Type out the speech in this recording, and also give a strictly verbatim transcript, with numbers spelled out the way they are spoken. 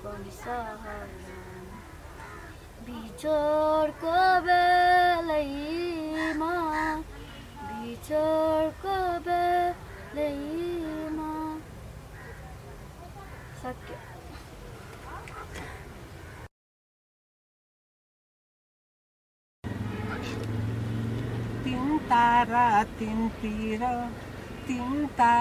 पनि सहला बिछोडको बेलैमा बिछोडको बेलैमा सक्यो। तीन तारा तीनतिर तीन तारा